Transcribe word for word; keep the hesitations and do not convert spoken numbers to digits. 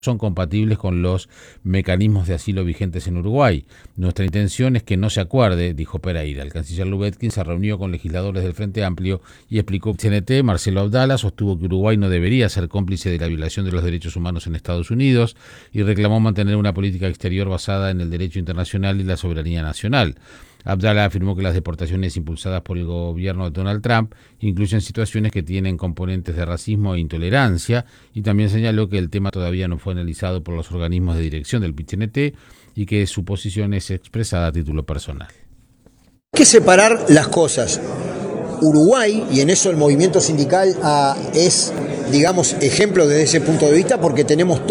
son compatibles con los mecanismos de asilo vigentes en Uruguay. Nuestra intención es que no se acuerde, dijo Pereira. El canciller Lubetkin se reunió con legisladores del Frente Amplio y explicó que C N T, Marcelo Abdala, sostuvo que Uruguay no debería ser cómplice de la violación de los derechos humanos en Estados Unidos y reclamó mantener una política exterior basada en el derecho internacional y la soberanía nacional. Abdala afirmó que las deportaciones impulsadas por el gobierno de Donald Trump incluyen situaciones que tienen componentes de racismo e intolerancia, y también señaló que el tema todavía no fue analizado por los organismos de dirección del P I T N T y que su posición es expresada a título personal. Hay que separar las cosas. Uruguay, y en eso el movimiento sindical ah, es, digamos, ejemplo desde ese punto de vista, porque tenemos